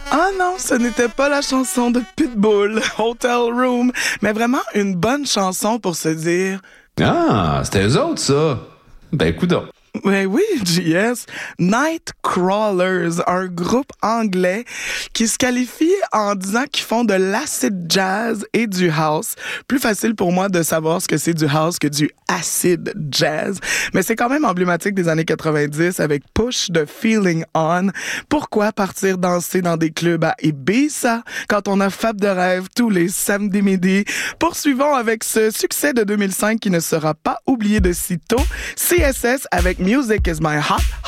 Ah non, ce n'était pas la chanson de Pitbull, Hotel Room, mais vraiment une bonne chanson pour se dire... Ah, c'était eux autres, ça. Ben, coudonc. Ben oui, JS. Nightcrawlers, un groupe anglais qui se qualifie en disant qu'ils font de l'acid jazz et du house. Plus facile pour moi de savoir ce que c'est du house que du acid jazz. Mais c'est quand même emblématique des années 90 avec Push the Feeling On. Pourquoi partir danser dans des clubs à Ibiza quand on a Fab de rêve tous les samedis midi? Poursuivons avec ce succès de 2005 qui ne sera pas oublié de sitôt. CSS avec Music is my hot